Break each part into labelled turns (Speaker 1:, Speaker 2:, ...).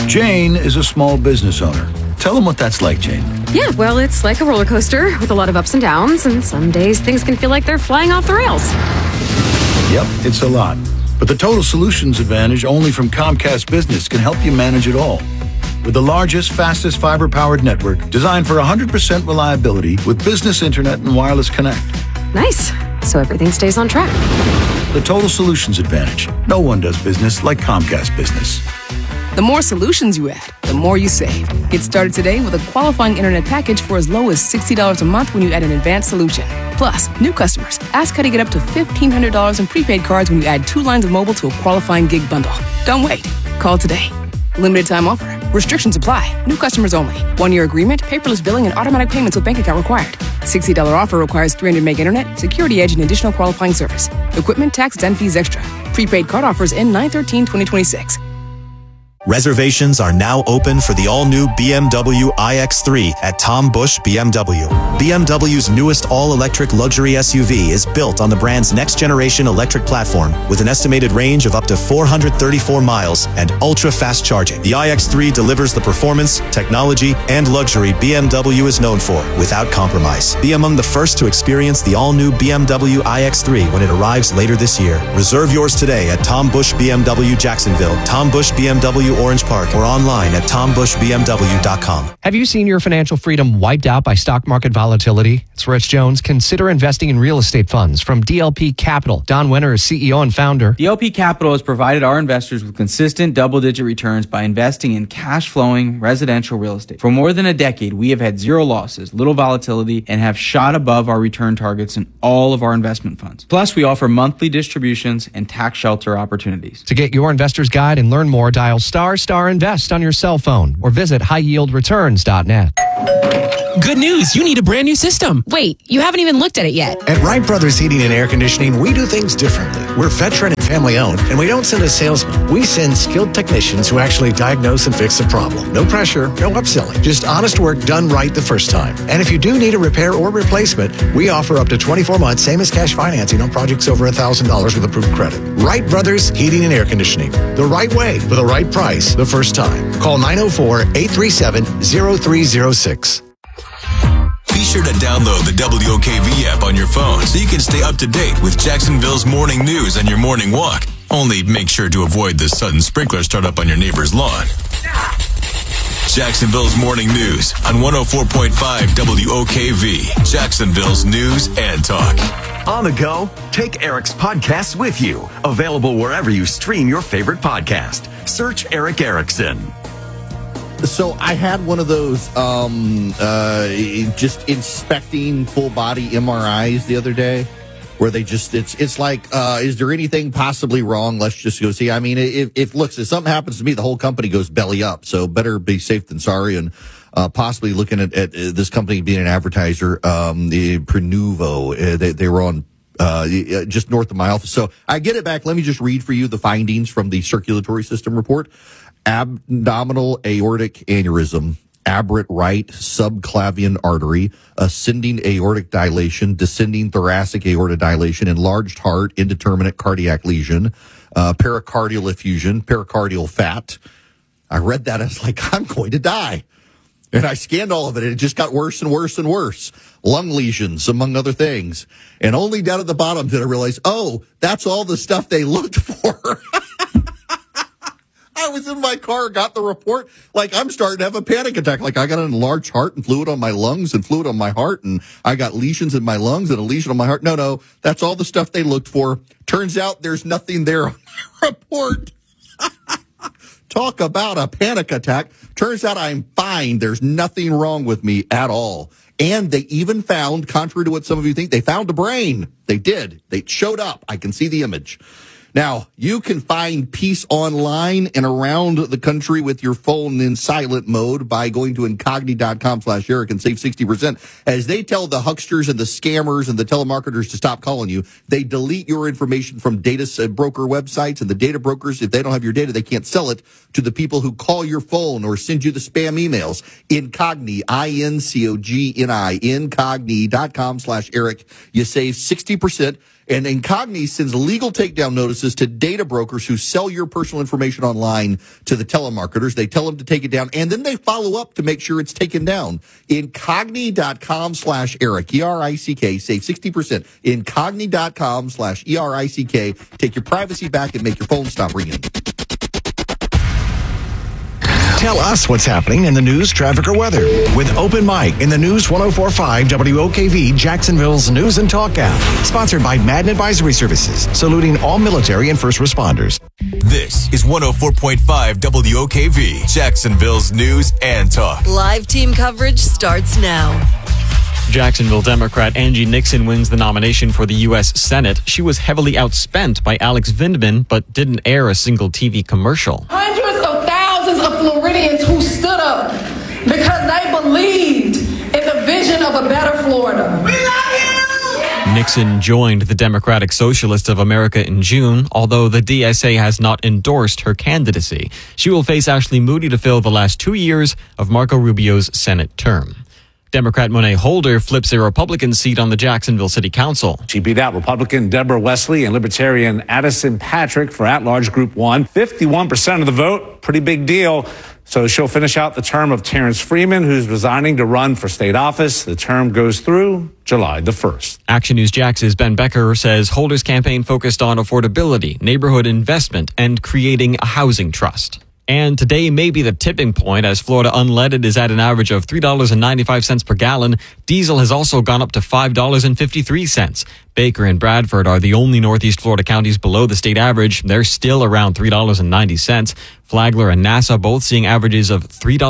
Speaker 1: Jane is a small business owner. Tell them what that's like, Jane.
Speaker 2: Yeah, well, it's like a roller coaster with a lot of ups and downs, and some days things can feel like they're flying off the rails.
Speaker 1: Yep, it's a lot. But the Total Solutions Advantage only from Comcast Business can help you manage it all. With the largest, fastest fiber-powered network designed for 100% reliability with business internet and wireless connect.
Speaker 2: Nice. So everything stays on track.
Speaker 1: The Total Solutions Advantage. No one does business like Comcast Business.
Speaker 3: The more solutions you add, the more you save. Get started today with a qualifying internet package for as low as $60 a month when you add an advanced solution. Plus, new customers, ask how to get up to $1,500 in prepaid cards when you add 2 lines of mobile to a qualifying gig bundle. Don't wait. Call today. Limited time offer. Restrictions apply. New customers only. 1-year agreement, paperless billing, and automatic payments with bank account required. $60 offer requires 300 meg internet, security edge, and additional qualifying service. Equipment, taxes, and fees extra. Prepaid card offers end 9/13/2026.
Speaker 4: Reservations are now open for the all-new BMW iX3 at Tom Busch BMW. BMW's newest all-electric luxury SUV is built on the brand's next-generation electric platform with an estimated range of up to 434 miles and ultra-fast charging. The iX3 delivers the performance, technology, and luxury BMW is known for without compromise. Be among the first to experience the all-new BMW iX3 when it arrives later this year. Reserve yours today at Tom Busch BMW Jacksonville, Tom Busch BMW Orange Park, or online at tombushbmw.com.
Speaker 5: Have you seen your financial freedom wiped out by stock market volatility? It's Rich Jones. Consider investing in real estate funds from DLP Capital. Don Winter is CEO and founder.
Speaker 6: DLP Capital has provided our investors with consistent double-digit returns by investing in cash-flowing residential real estate. For more than a decade, we have had zero losses, little volatility, and have shot above our return targets in all of our investment funds. Plus, we offer monthly distributions and tax shelter opportunities.
Speaker 5: To get your investor's guide and learn more, dial ** invest on your cell phone or visit highyieldreturns.net.
Speaker 7: Good news, you need a brand new system.
Speaker 8: Wait, you haven't even looked at it yet.
Speaker 9: At Wright Brothers Heating and Air Conditioning, we do things differently. We're veteran and family owned, and we don't send a salesman. We send skilled technicians who actually diagnose and fix the problem. No pressure, no upselling, just honest work done right the first time. And if you do need a repair or replacement, we offer up to 24 months, same as cash financing on projects over $1,000 with approved credit. Wright Brothers Heating and Air Conditioning. The right way for the right price the first time. Call 904-837-0306.
Speaker 10: Be sure to download the WOKV app on your phone so you can stay up to date with Jacksonville's morning news on your morning walk. Only make sure to avoid the sudden sprinkler startup on your neighbor's lawn. Jacksonville's morning news on 104.5 WOKV, Jacksonville's news and talk.
Speaker 11: On the go, take Eric's podcast with you. Available wherever you stream your favorite podcast. Search Eric Erickson.
Speaker 12: So I had one of those just inspecting full body MRIs the other day where they just, it's like, is there anything possibly wrong? Let's just go see. I mean, if something happens to me, the whole company goes belly up. So better be safe than sorry. And possibly looking at this company being an advertiser, the Prenuvo, they were on just north of my office. So I get it back. Let me just read for you the findings from the circulatory system report. Abdominal aortic aneurysm, aberrant right subclavian artery, ascending aortic dilation, descending thoracic aorta dilation, enlarged heart, indeterminate cardiac lesion, pericardial effusion, pericardial fat. I read that. I was like, I'm going to die. And I scanned all of it, and it just got worse and worse and worse. Lung lesions, among other things. And only down at the bottom did I realize, oh, that's all the stuff they looked for. I was in my car, got the report, like I'm starting to have a panic attack. Like I got an enlarged heart and fluid on my lungs and fluid on my heart, and I got lesions in my lungs and a lesion on my heart. No, that's all the stuff they looked for. Turns out there's nothing there on my report. Talk about a panic attack. Turns out I'm fine. There's nothing wrong with me at all. And they even found, contrary to what some of you think, they found a brain. They did. They showed up. I can see the image. Now, you can find peace online and around the country with your phone in silent mode by going to incogni.com/Eric and save 60%. As they tell the hucksters and the scammers and the telemarketers to stop calling you, they delete your information from data broker websites, and the data brokers, if they don't have your data, they can't sell it to the people who call your phone or send you the spam emails. Incogni, INCOGNI, incogni.com/Eric. You save 60%. And Incogni sends legal takedown notices to data brokers who sell your personal information online to the telemarketers. They tell them to take it down, and then they follow up to make sure it's taken down. Incogni.com/Eric, ERICK, save 60%. Incogni.com/ERICK. Take your privacy back and make your phone stop ringing.
Speaker 9: Tell us what's happening in the news, traffic, or weather with Open Mic in the News 104.5 WOKV, Jacksonville's News and Talk app. Sponsored by Madden Advisory Services, saluting all military and first responders.
Speaker 10: This is 104.5 WOKV, Jacksonville's News and Talk.
Speaker 13: Live team coverage starts now.
Speaker 14: Jacksonville Democrat Angie Nixon wins the nomination for the U.S. Senate. She was heavily outspent by Alex Vindman, but didn't air a single TV commercial.
Speaker 15: Hundreds of thousands of Floridians who stood up because they believed in the vision of a better Florida. We love you!
Speaker 14: Nixon joined the Democratic Socialists of America in June, although the DSA has not endorsed her candidacy. She will face Ashley Moody to fill the last 2 years of Marco Rubio's Senate term. Democrat Monet Holder flips a Republican seat on the Jacksonville City Council.
Speaker 16: She beat out Republican Deborah Wesley and Libertarian Addison Patrick for at-large Group 1. 51% of the vote, pretty big deal. So she'll finish out the term of Terrence Freeman, who's resigning to run for state office. The term goes through July the 1st.
Speaker 14: Action News Jax's Ben Becker says Holder's campaign focused on affordability, neighborhood investment, and creating a housing trust. And today may be the tipping point as Florida unleaded is at an average of $3.95 per gallon. Diesel has also gone up to $5.53. Baker and Bradford are the only Northeast Florida counties below the state average. They're still around $3.90. Flagler and Nassau both seeing averages of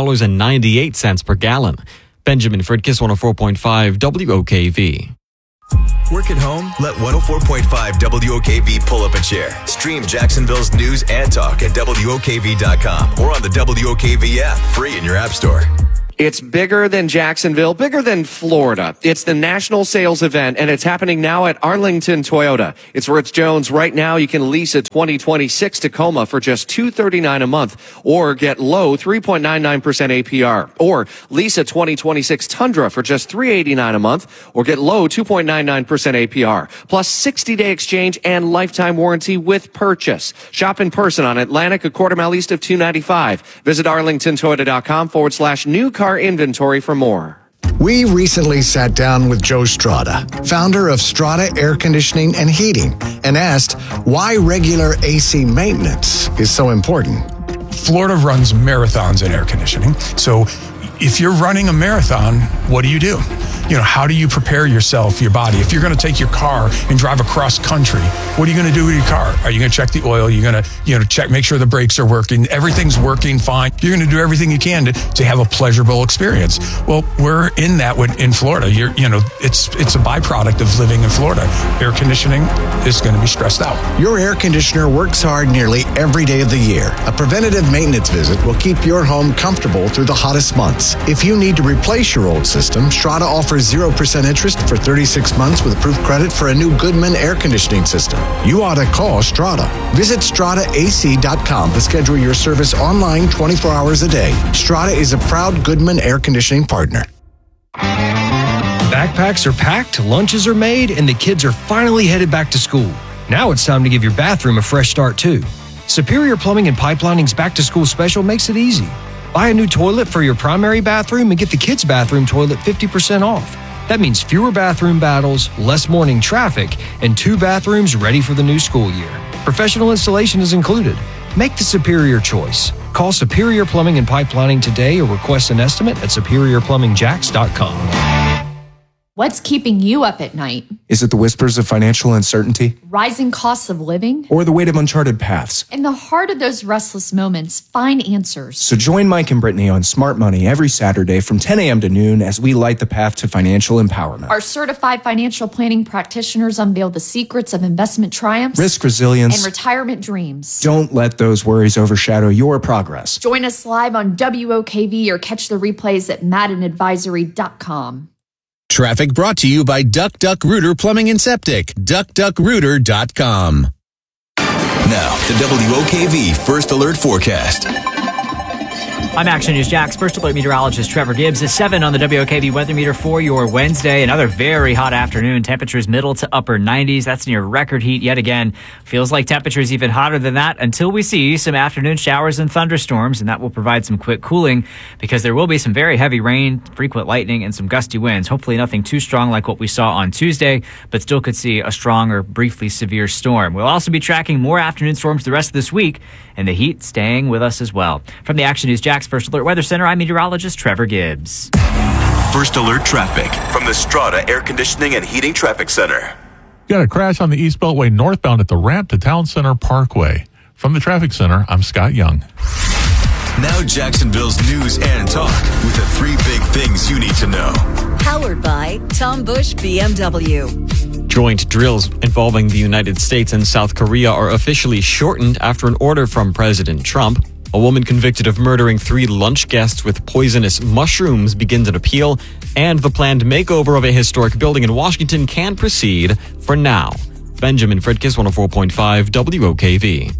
Speaker 14: $3.98 per gallon. Benjamin Fridkiss, 104.5 WOKV.
Speaker 10: Work at home? Let 104.5 WOKV pull up a chair. Stream Jacksonville's News and Talk at WOKV.com or on the WOKV app, free in your app store.
Speaker 17: It's bigger than Jacksonville, bigger than Florida. It's the national sales event, and it's happening now at Arlington Toyota. It's Rich Jones. Right now, you can lease a 2026 Tacoma for just $239 a month, or get low 3.99% APR, or lease a 2026 Tundra for just $389 a month, or get low 2.99% APR, plus 60-day exchange and lifetime warranty with purchase. Shop in person on Atlantic, a quarter mile east of 295. Visit arlingtontoyota.com/new car inventory for more.
Speaker 9: We recently sat down with Joe Strada, founder of Strada Air Conditioning and Heating, and asked why regular AC maintenance is so important.
Speaker 18: Florida runs marathons in air conditioning. So if you're running a marathon, what do? You know, how do you prepare yourself, your body? If you're going to take your car and drive across country, what are you going to do with your car? Are you going to check the oil? You're going to, check, make sure the brakes are working. Everything's working fine. You're going to do everything you can to have a pleasurable experience. Well, we're in that in Florida. It's a byproduct of living in Florida. Air conditioning is going to be stressed out.
Speaker 9: Your air conditioner works hard nearly every day of the year. A preventative maintenance visit will keep your home comfortable through the hottest months. If you need to replace your old system, Strada offers 0% interest for 36 months with approved credit for a new Goodman air conditioning system. You ought to call Strada. Visit StradaAC.com to schedule your service online 24 hours a day. Strada is a proud Goodman air conditioning partner.
Speaker 19: Backpacks are packed, lunches are made, and the kids are finally headed back to school. Now it's time to give your bathroom a fresh start too. Superior Plumbing and Pipelining's Back to School special makes it easy. Buy a new toilet for your primary bathroom and get the kids' bathroom toilet 50% off. That means fewer bathroom battles, less morning traffic, and 2 bathrooms ready for the new school year. Professional installation is included. Make the superior choice. Call Superior Plumbing and Pipelining today or request an estimate at superiorplumbingjax.com.
Speaker 20: What's keeping you up at night?
Speaker 21: Is it the whispers of financial uncertainty?
Speaker 20: Rising costs of living?
Speaker 21: Or the weight of uncharted paths?
Speaker 20: In the heart of those restless moments, find answers.
Speaker 21: So join Mike and Brittany on Smart Money every Saturday from 10 a.m. to noon as we light the path to financial empowerment.
Speaker 20: Our certified financial planning practitioners unveil the secrets of investment triumphs,
Speaker 21: risk resilience,
Speaker 20: and retirement dreams.
Speaker 21: Don't let those worries overshadow your progress.
Speaker 20: Join us live on WOKV or catch the replays at maddenadvisory.com.
Speaker 22: Traffic brought to you by Duck Duck Rooter Plumbing and Septic. DuckDuckRooter.com.
Speaker 10: Now, the WOKV First Alert Forecast.
Speaker 1: I'm Action News Jax. First Alert meteorologist Trevor Gibbs is 7 on the WOKV weather meter for your Wednesday. Another very hot afternoon. Temperatures middle to upper 90s. That's near record heat yet again. Feels like temperatures even hotter than that until we see some afternoon showers and thunderstorms, and that will provide some quick cooling because there will be some very heavy rain, frequent lightning, and some gusty winds. Hopefully nothing too strong like what we saw on Tuesday, but still could see a strong or briefly severe storm. We'll also be tracking more afternoon storms the rest of this week, and the heat staying with us as well. From the Action News Jax First Alert Weather Center, I'm meteorologist Trevor Gibbs.
Speaker 10: First Alert traffic from the Strata Air Conditioning and Heating Traffic Center.
Speaker 2: Got a crash on the East Beltway northbound at the ramp to Town Center Parkway. From the Traffic Center, I'm Scott Young.
Speaker 10: Now Jacksonville's news and talk with the 3 big things you need to know.
Speaker 13: Powered by Tom Busch BMW.
Speaker 14: Joint drills involving the United States and South Korea are officially shortened after an order from President Trump. A woman convicted of murdering 3 lunch guests with poisonous mushrooms begins an appeal, and the planned makeover of a historic building in Washington can proceed for now. Benjamin Fridkes, 104.5 WOKV.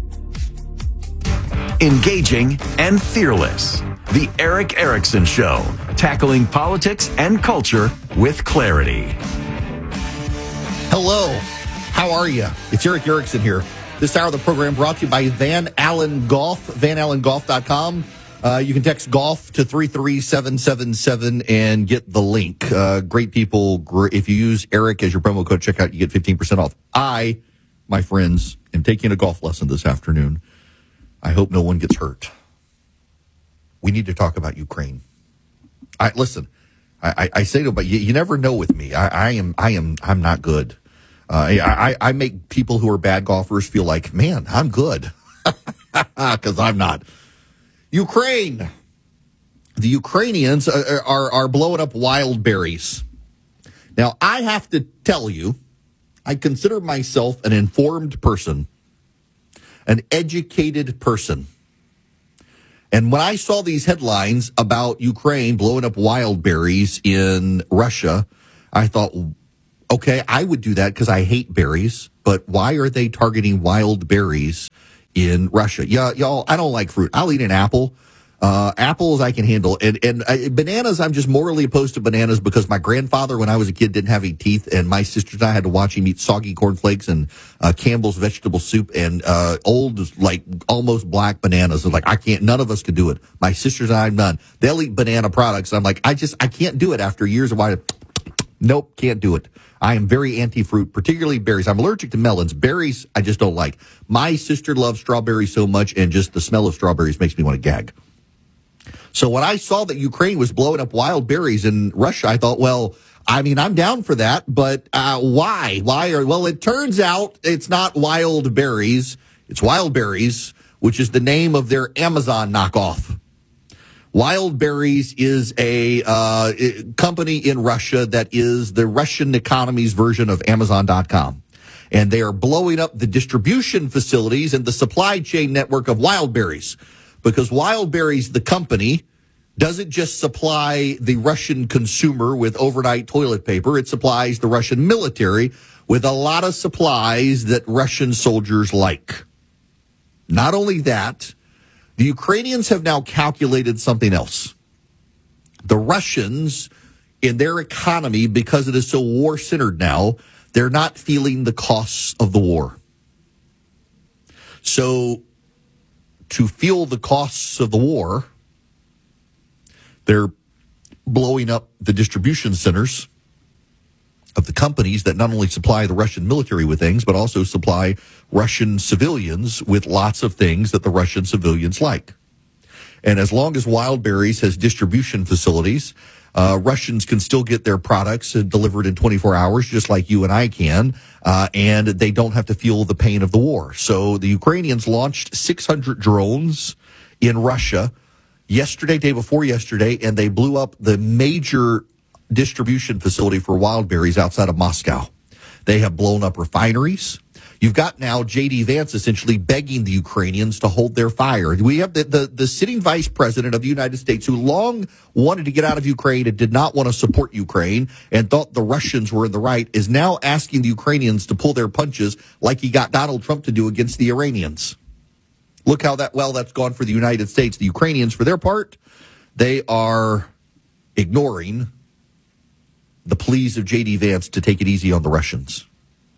Speaker 11: Engaging and fearless. The Eric Erickson Show, tackling politics and culture with clarity.
Speaker 12: Hello, how are you? It's Eric Erickson here. This hour of the program brought to you by Van Allen Golf, vanallengolf.com. You can text golf to 33777 and get the link. Great people. If you use Eric as your promo code checkout, you get 15% off. I, my friends, am taking a golf lesson this afternoon. I hope no one gets hurt. We need to talk about Ukraine. I say to but you never know with me. I'm not good. I make people who are bad golfers feel like, man, I'm good. Because I'm not. Ukraine. The Ukrainians are blowing up wild berries. Now, I have to tell you, I consider myself an informed person, an educated person. And when I saw these headlines about Ukraine blowing up wild berries in Russia, I thought, okay, I would do that because I hate berries, but why are they targeting wild berries in Russia? Yeah, y'all, I don't like fruit. I'll eat an apple. Apples I can handle. And bananas, I'm just morally opposed to bananas because my grandfather, when I was a kid, didn't have any teeth, and my sisters and I had to watch him eat soggy cornflakes and Campbell's vegetable soup and old, like, almost black bananas. Like, I can't, none of us could do it. My sisters and I, none. They'll eat banana products. I'm like, I can't do it after years of why. Nope, can't do it. I am very anti-fruit, particularly berries. I'm allergic to melons. Berries, I just don't like. My sister loves strawberries so much, and just the smell of strawberries makes me want to gag. So when I saw that Ukraine was blowing up wild berries in Russia, I thought, well, I mean, I'm down for that, but why? Well, it turns out it's not wild berries. It's Wild Berries, which is the name of their Amazon knockoff. Wild Berries is a company in Russia that is the Russian economy's version of Amazon.com. And they are blowing up the distribution facilities and the supply chain network of Wild Berries. Because Wild Berries, the company, doesn't just supply the Russian consumer with overnight toilet paper. It supplies the Russian military with a lot of supplies that Russian soldiers like. Not only that, the Ukrainians have now calculated something else. The Russians, in their economy, because it is so war-centered now, they're not feeling the costs of the war. So, to feel the costs of the war, they're blowing up the distribution centers of the companies that not only supply the Russian military with things, but also supply Russian civilians with lots of things that the Russian civilians like. And as long as Wild Berries has distribution facilities, Russians can still get their products delivered in 24 hours, just like you and I can, and they don't have to feel the pain of the war. So the Ukrainians launched 600 drones in Russia yesterday, day before yesterday, and they blew up the major distribution facility for Wild Berries outside of Moscow. They have blown up refineries. You've got now J.D. Vance essentially begging the Ukrainians to hold their fire. We have the sitting vice president of the United States who long wanted to get out of Ukraine and did not want to support Ukraine and thought the Russians were in the right, is now asking the Ukrainians to pull their punches like he got Donald Trump to do against the Iranians. Look how that's gone for the United States. The Ukrainians, for their part, they are ignoring the pleas of J.D. Vance to take it easy on the Russians.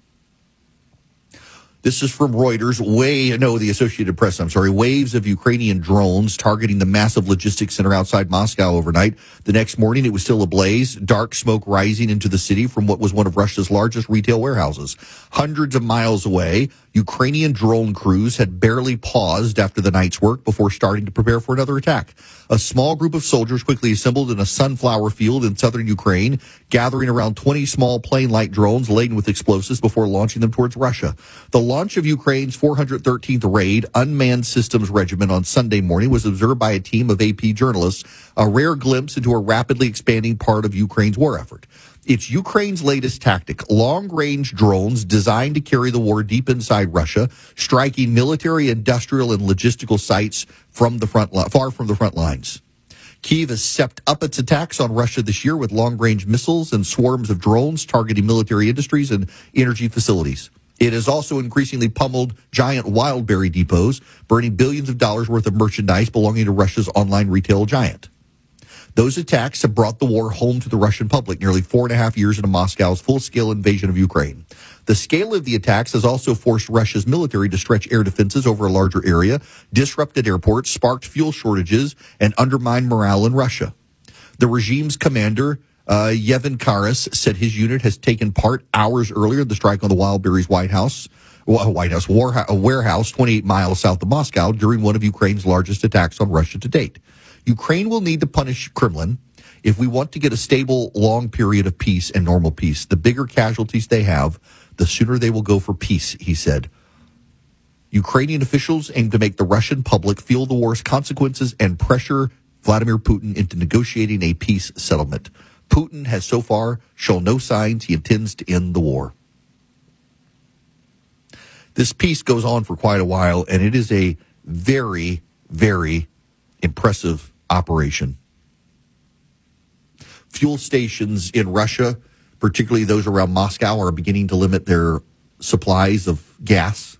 Speaker 12: This is from Reuters. The Associated Press, waves of Ukrainian drones targeting the massive logistics center outside Moscow overnight. The next morning, it was still ablaze, dark smoke rising into the city from what was one of Russia's largest retail warehouses. Hundreds of miles away, Ukrainian drone crews had barely paused after the night's work before starting to prepare for another attack. A small group of soldiers quickly assembled in a sunflower field in southern Ukraine, gathering around 20 small plane-like drones laden with explosives before launching them towards Russia. The launch of Ukraine's 413th Raid Unmanned Systems Regiment on Sunday morning was observed by a team of AP journalists, a rare glimpse into a rapidly expanding part of Ukraine's war effort. It's Ukraine's latest tactic, long-range drones designed to carry the war deep inside Russia, striking military, industrial, and logistical sites from the far from the front lines. Kyiv has stepped up its attacks on Russia this year with long-range missiles and swarms of drones targeting military industries and energy facilities. It has also increasingly pummeled giant wildberry depots, burning billions of dollars worth of merchandise belonging to Russia's online retail giant. Those attacks have brought the war home to the Russian public nearly 4.5 years into Moscow's full-scale invasion of Ukraine. The scale of the attacks has also forced Russia's military to stretch air defenses over a larger area, disrupted airports, sparked fuel shortages, and undermined morale in Russia. The regime's commander, Yevhen Karas, said his unit has taken part hours earlier in the strike on the Wildberries warehouse 28 miles south of Moscow during one of Ukraine's largest attacks on Russia to date. Ukraine will need to punish Kremlin if we want to get a stable, long period of peace and normal peace. The bigger casualties they have, the sooner they will go for peace, he said. Ukrainian officials aim to make the Russian public feel the war's consequences and pressure Vladimir Putin into negotiating a peace settlement. Putin has so far shown no signs he intends to end the war. This peace goes on for quite a while, and it is a very, very impressive operation. Fuel stations in Russia, particularly those around Moscow, are beginning to limit their supplies of gas.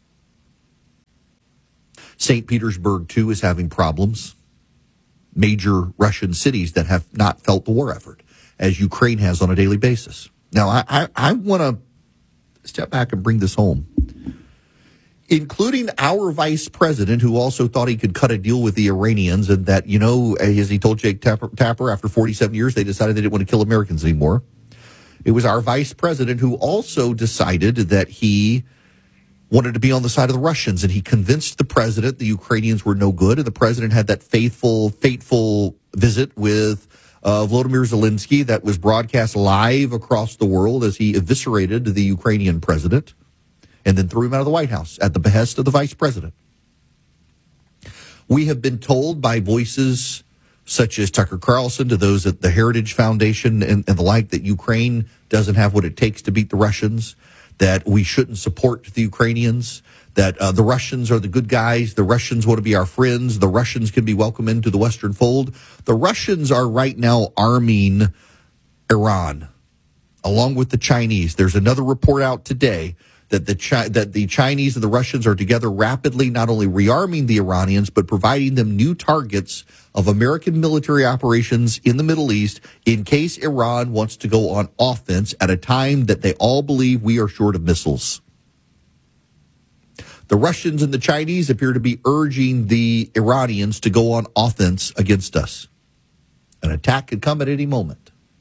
Speaker 12: St. Petersburg, too, is having problems. Major Russian cities that have not felt the war effort, as Ukraine has on a daily basis. Now, I want to step back and bring this home. Including our vice president, who also thought he could cut a deal with the Iranians, and that, as he told Jake Tapper, after 47 years, they decided they didn't want to kill Americans anymore. It was our vice president who also decided that he wanted to be on the side of the Russians, and he convinced the president the Ukrainians were no good, and the president had that fateful visit with Volodymyr Zelensky that was broadcast live across the world as he eviscerated the Ukrainian president and then threw him out of the White House at the behest of the vice president. We have been told by voices such as Tucker Carlson, to those at the Heritage Foundation and the like, that Ukraine doesn't have what it takes to beat the Russians, that we shouldn't support the Ukrainians, that the Russians are the good guys, the Russians want to be our friends, the Russians can be welcomed into the Western fold. The Russians are right now arming Iran, along with the Chinese. There's another report out today that the Chinese and the Russians are together rapidly not only rearming the Iranians, but providing them new targets of American military operations in the Middle East in case Iran wants to go on offense at a time that they all believe we are short of missiles. The Russians and the Chinese appear to be urging the Iranians to go on offense against us. An attack could come at any moment.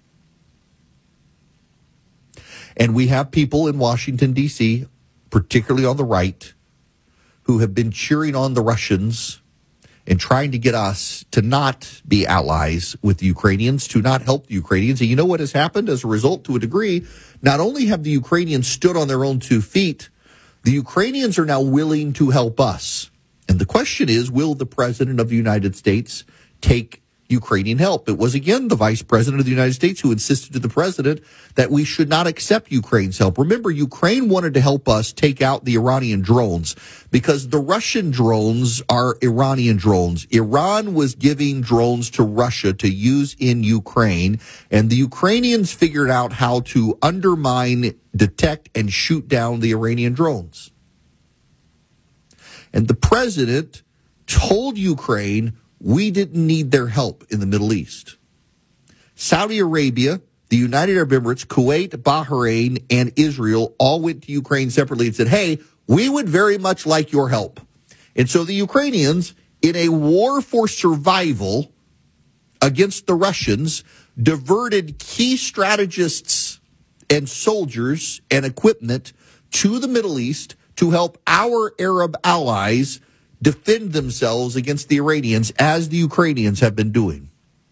Speaker 12: And we have people in Washington, D.C., particularly on the right, who have been cheering on the Russians and trying to get us to not be allies with the Ukrainians, to not help the Ukrainians. And you know what has happened as a result, to a degree? Not only have the Ukrainians stood on their own 2 feet, the Ukrainians are now willing to help us. And the question is, will the President of the United States take Ukrainian help? It was again the Vice President of the United States who insisted to the President that we should not accept Ukraine's help. Remember, Ukraine wanted to help us take out the Iranian drones because the Russian drones are Iranian drones. Iran was giving drones to Russia to use in Ukraine, and the Ukrainians figured out how to undermine, detect, and shoot down the Iranian drones. And the president told Ukraine we didn't need their help in the Middle East. Saudi Arabia, the United Arab Emirates, Kuwait, Bahrain, and Israel all went to Ukraine separately and said, hey, we would very much like your help. And so the Ukrainians, in a war for survival against the Russians, diverted key strategists and soldiers and equipment to the Middle East to help our Arab allies defend themselves against the Iranians, as the Ukrainians have been doing.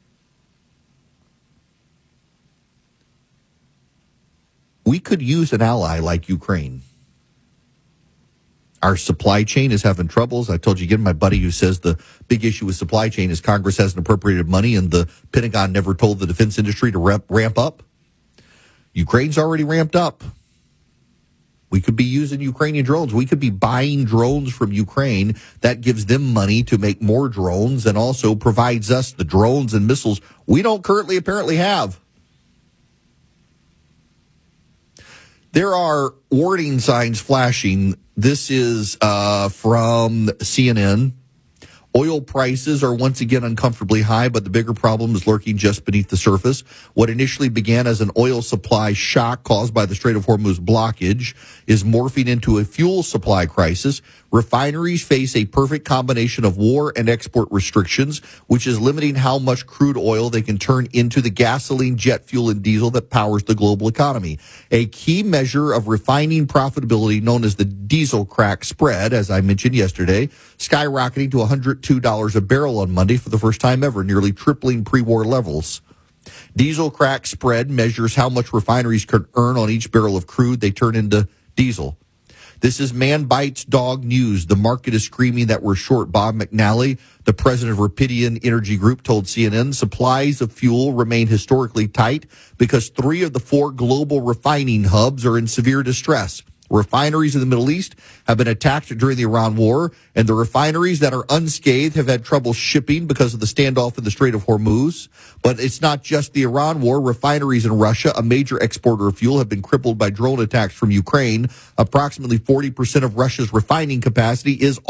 Speaker 12: We could use an ally like Ukraine. Our supply chain is having troubles. I told you again, my buddy who says the big issue with supply chain is Congress hasn't appropriated money and the Pentagon never told the defense industry to ramp up. Ukraine's already ramped up. We could be using Ukrainian drones. We could be buying drones from Ukraine. That gives them money to make more drones and also provides us the drones and missiles we don't currently apparently have. There are warning signs flashing. This is from CNN. Oil prices are once again uncomfortably high, but the bigger problem is lurking just beneath the surface. What initially began as an oil supply shock caused by the Strait of Hormuz blockage is morphing into a fuel supply crisis. Refineries face a perfect combination of war and export restrictions, which is limiting how much crude oil they can turn into the gasoline, jet fuel, and diesel that powers the global economy. A key measure of refining profitability, known as the diesel crack spread, as I mentioned yesterday, skyrocketing to $102 a barrel on Monday for the first time ever, nearly tripling pre-war levels. Diesel crack spread measures how much refineries could earn on each barrel of crude they turn into diesel. This is man bites dog news. The market is screaming that we're short. Bob McNally, the president of Rapidian Energy Group, told CNN supplies of fuel remain historically tight because 3 of the 4 global refining hubs are in severe distress. Refineries in the Middle East have been attacked during the Iran war, and the refineries that are unscathed have had trouble shipping because of the standoff in the Strait of Hormuz. But it's not just the Iran war. Refineries in Russia, a major exporter of fuel, have been crippled by drone attacks from Ukraine. Approximately 40% of Russia's refining capacity is